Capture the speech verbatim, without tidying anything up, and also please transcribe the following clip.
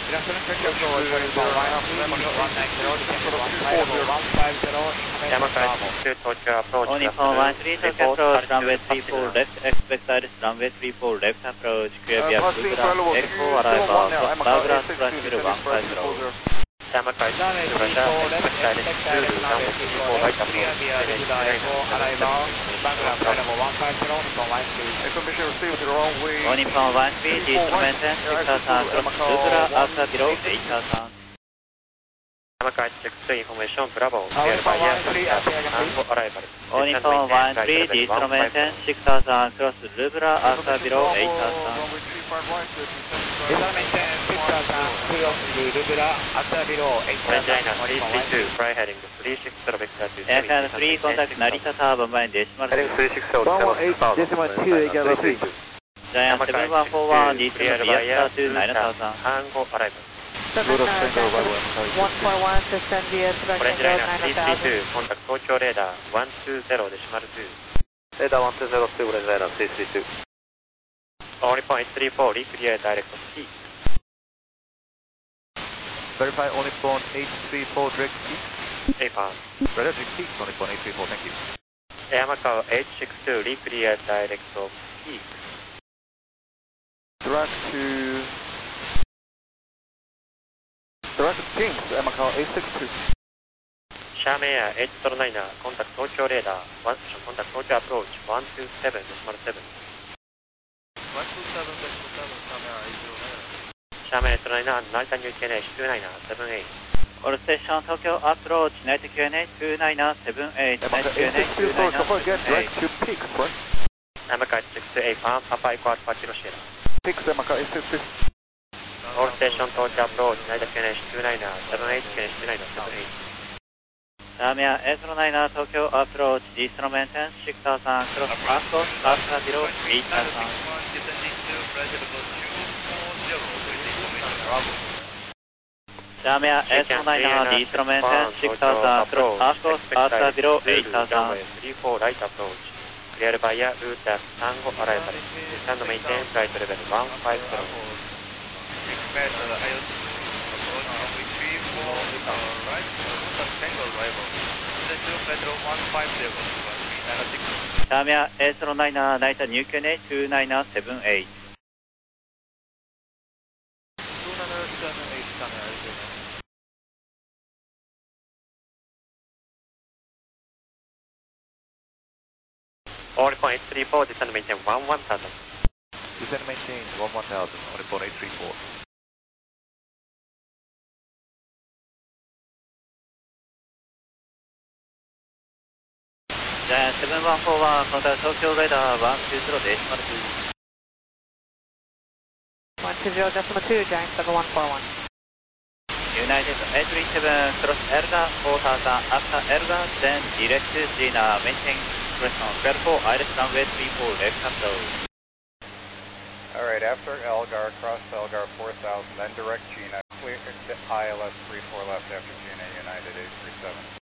All Nippon one three, Tokyo approach, runway three four left, expect iris, runway three four left approach, clear via Blue Echo arrival, Douglas slash zero one five zero. Yamakai Russia, expect iris two, runway three four right approach, finish arrival, Douglas arrival one five zero, Nippon one three. Information received, runway All Nippon one three, East maintain six thousand, cross Lubra, after below eight thousand. Yamakai six two, information, Bravo, clear via Tango arrival. All Nippon one three, East maintain six thousand, cross Lubra, after below eight thousand. three three two, fly heading three six zero, vector two seven. Aircraft three, contact Narita Tower, one decimal two. Heading three six zero, decimal two, Java three. Giant seven one four one, decimal via two nine thousand. Tango arrival. one four one, system via Orange liner three three two, contact Tokyo radar one two zero, decimal two. Radar one two zero two, Orange liner three three two. All Nippon eight three four, reclear direct of peak. Verify All Nippon eight three four, direct peak. A farm. Radar direct peak, All Nippon eight three four, thank you. Yamakai eight six two, reclear direct of peak. direct to direct Kings, Yamakai eight six two. Sham Air eight zero nine, contact Tokyo radar, one, contact Tokyo approach one two seven, decimal seven. one two seven, decimal seven, Sham Air eight zero nine. Sham Air eight zero nine, Narita New K N A two nine seven eight. All station Tokyo approach, Narita Q N A two nine seven eight, Narita Q N A two nine Don't forget seven eight. direct to Peak, correct? Yamakai six two eight, farm, Papa Echo Alpha Kilo Sierra. Peak, Yamakai eight six two. All station Tokyo approach, Narita Q N A two nine seven eight, Q N A two nine seven eight. Samia eight zero nine, Tokyo approach, East maintain six thousand, cross Ascot, after below eight thousand. Samia eight zero nine, East maintain six thousand, cross Ascot, after below eight thousand. three four right approach, clear via route at Tango arrival, descend maintain flight level one five zero. Samia eight zero nine, Narita New K N A two nine seven eight. two nine seven eight, Sham Air eight zero nine. All Nippon eight three four, descend maintain one one thousand. Descend maintain one one thousand, All Nippon eight three four. Giant seven one four one, contact Tokyo radar one two zero, decimal two. one two zero, decimal two, Giant seven one four one. United eight three seven, cross Elga four thousand, after Elga, then direct to Gina, maintain correction, Belco, iris runway three four left approach. Alright, after Elgar, cross Elgar four thousand, then direct Gina, clear I L S three four left after Gina, United eight three seven.